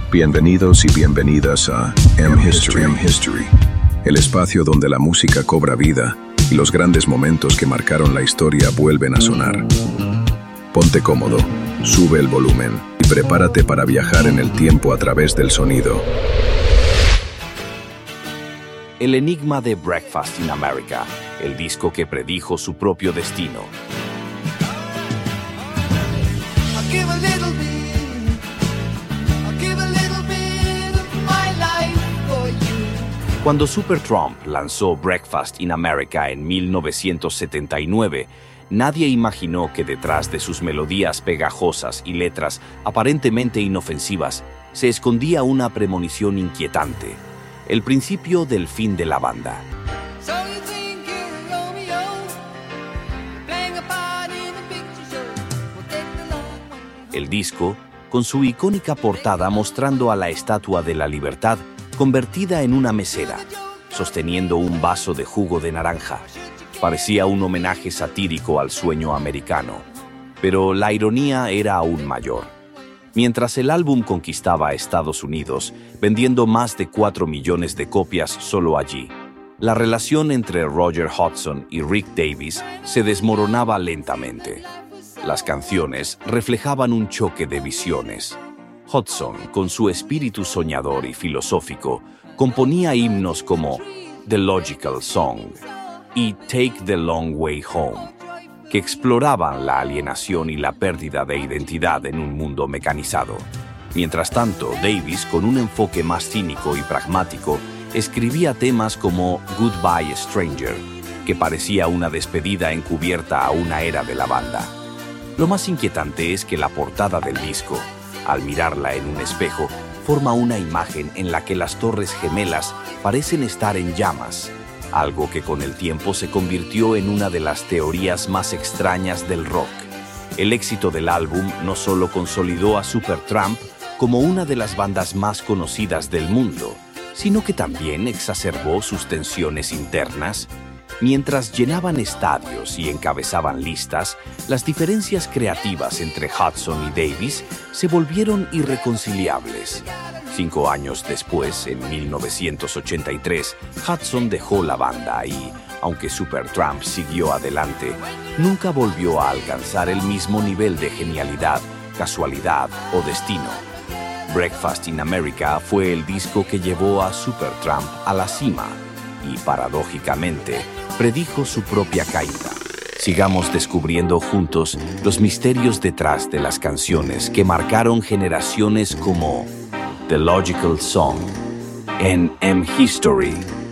Bienvenidos y bienvenidas a M-History, el espacio donde la música cobra vida y los grandes momentos que marcaron la historia vuelven a sonar. Ponte cómodo, sube el volumen y prepárate para viajar en el tiempo a través del sonido. El enigma de Breakfast in America, el disco que predijo su propio destino. Cuando Supertramp lanzó Breakfast in America en 1979, nadie imaginó que detrás de sus melodías pegajosas y letras aparentemente inofensivas se escondía una premonición inquietante, el principio del fin de la banda. El disco, con su icónica portada mostrando a la Estatua de la Libertad convertida en una mesera, sosteniendo un vaso de jugo de naranja, parecía un homenaje satírico al sueño americano. Pero la ironía era aún mayor. Mientras el álbum conquistaba a Estados Unidos, vendiendo más de 4 millones de copias solo allí, la relación entre Roger Hodgson y Rick Davies se desmoronaba lentamente. Las canciones reflejaban un choque de visiones. Hodgson, con su espíritu soñador y filosófico, componía himnos como The Logical Song y Take the Long Way Home, que exploraban la alienación y la pérdida de identidad en un mundo mecanizado. Mientras tanto, Davies, con un enfoque más cínico y pragmático, escribía temas como Goodbye Stranger, que parecía una despedida encubierta a una era de la banda. Lo más inquietante es que la portada del disco, al mirarla en un espejo, forma una imagen en la que las Torres Gemelas parecen estar en llamas, algo que con el tiempo se convirtió en una de las teorías más extrañas del rock. El éxito del álbum no solo consolidó a Supertramp como una de las bandas más conocidas del mundo, sino que también exacerbó sus tensiones internas. Mientras llenaban estadios y encabezaban listas, las diferencias creativas entre Hodgson y Davies se volvieron irreconciliables. 5 años después, en 1983, Hodgson dejó la banda y, aunque Supertramp siguió adelante, nunca volvió a alcanzar el mismo nivel de genialidad, casualidad o destino. Breakfast in America fue el disco que llevó a Supertramp a la cima y, paradójicamente, predijo su propia caída. Sigamos descubriendo juntos los misterios detrás de las canciones que marcaron generaciones como The Logical Song en M-History.